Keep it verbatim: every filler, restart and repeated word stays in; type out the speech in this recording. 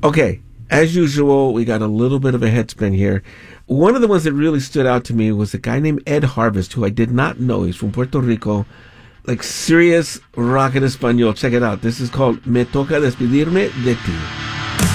Okay, as usual, we got a little bit of a head spin here. One of the ones that really stood out to me was a guy named Ed Harvest, who I did not know. He's from Puerto Rico. Like serious rock en español. Check it out. This is called Me Toca Despedirme de Ti.